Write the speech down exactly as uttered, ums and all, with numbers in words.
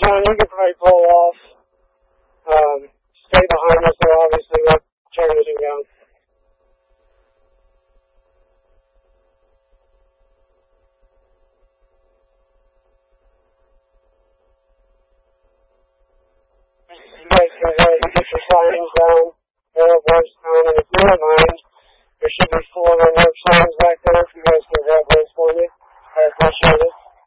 John, you could probably pull off. Um, stay behind us, so obviously not turn anything down. You guys can go ahead and get your signs down, barrel boards down, and if you don't mind, there should be four on your signs